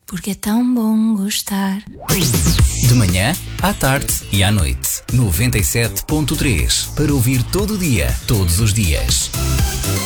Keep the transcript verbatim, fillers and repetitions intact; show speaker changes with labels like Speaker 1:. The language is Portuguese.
Speaker 1: Porque é tão bom gostar.
Speaker 2: De manhã, à tarde e à noite. noventa e sete ponto três. Para ouvir todo o dia, todos os dias.